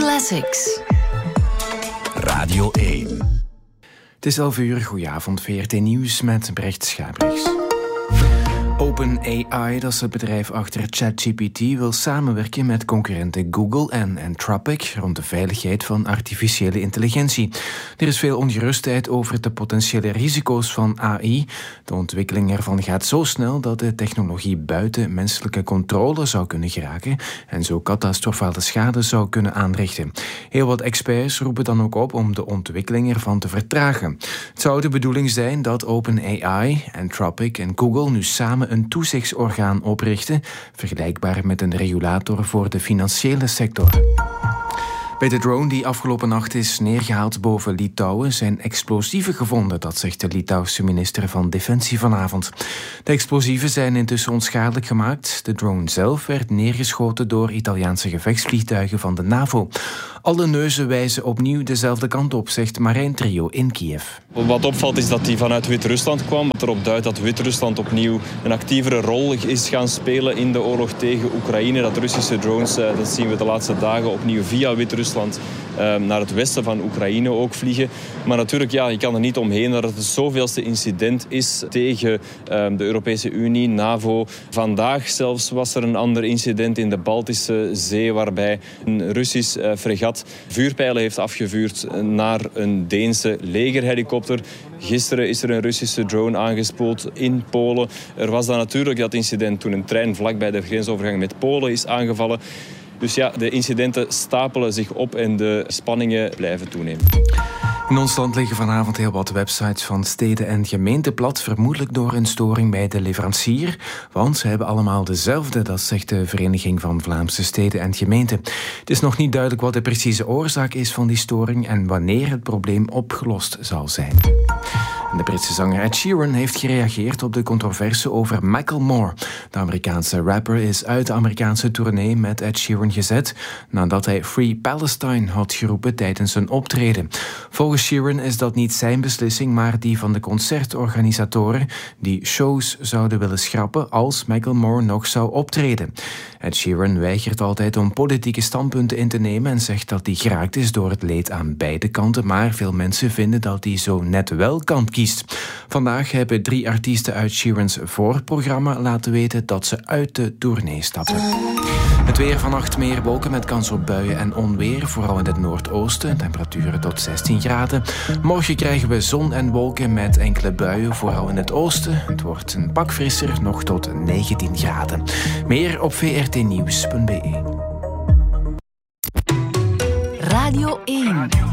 Classics. Radio 1. Het is 11:00, goedenavond, VRT Nieuws met Brecht Schabriks. OpenAI, dat is het bedrijf achter ChatGPT, wil samenwerken met concurrenten Google en Anthropic rond de veiligheid van artificiële intelligentie. Er is veel ongerustheid over de potentiële risico's van AI. De ontwikkeling ervan gaat zo snel dat de technologie buiten menselijke controle zou kunnen geraken en zo catastrofale schade zou kunnen aanrichten. Heel wat experts roepen dan ook op om de ontwikkeling ervan te vertragen. Het zou de bedoeling zijn dat OpenAI, Anthropic en Google nu samen een toezichtsorgaan oprichten, vergelijkbaar met een regulator voor de financiële sector. Bij de drone die afgelopen nacht is neergehaald boven Litouwen zijn explosieven gevonden, dat zegt de Litouwse minister van Defensie vanavond. De explosieven zijn intussen onschadelijk gemaakt. De drone zelf werd neergeschoten door Italiaanse gevechtsvliegtuigen van de NAVO. Alle neuzen wijzen opnieuw dezelfde kant op, zegt Marijn Trio in Kiev. Wat opvalt is dat die vanuit Wit-Rusland kwam. Wat erop duidt dat Wit-Rusland opnieuw een actievere rol is gaan spelen in de oorlog tegen Oekraïne. Dat Russische drones, dat zien we de laatste dagen opnieuw via Wit-Rusland naar het westen van Oekraïne ook vliegen. Maar natuurlijk, ja, je kan er niet omheen dat het zoveelste incident is tegen de Europese Unie, NAVO. Vandaag zelfs was er een ander incident in de Baltische Zee waarbij een Russisch fregat vuurpijlen heeft afgevuurd naar een Deense legerhelikopter. Gisteren is er een Russische drone aangespoeld in Polen. Er was dan natuurlijk dat incident toen een trein vlakbij de grensovergang met Polen is aangevallen. Dus ja, de incidenten stapelen zich op en de spanningen blijven toenemen. In ons land liggen vanavond heel wat websites van steden en gemeenten plat, vermoedelijk door een storing bij de leverancier. Want ze hebben allemaal dezelfde, dat zegt de Vereniging van Vlaamse Steden en Gemeenten. Het is nog niet duidelijk wat de precieze oorzaak is van die storing en wanneer het probleem opgelost zal zijn. De Britse zanger Ed Sheeran heeft gereageerd op de controverse over Macklemore. De Amerikaanse rapper is uit de Amerikaanse tournee met Ed Sheeran gezet nadat hij Free Palestine had geroepen tijdens een optreden. Volgens Sheeran is dat niet zijn beslissing, maar die van de concertorganisatoren die shows zouden willen schrappen als Macklemore nog zou optreden. Ed Sheeran weigert altijd om politieke standpunten in te nemen en zegt dat hij geraakt is door het leed aan beide kanten, maar veel mensen vinden dat hij zo net wel kant kiest. Vandaag hebben 3 artiesten uit Sheeran's voorprogramma laten weten dat ze uit de tournee stappen. Het weer: vannacht meer wolken met kans op buien en onweer, vooral in het noordoosten. Temperaturen tot 16 graden. Morgen krijgen we zon en wolken met enkele buien, vooral in het oosten. Het wordt een pak frisser, nog tot 19 graden. Meer op vrtnieuws.be. Radio 1.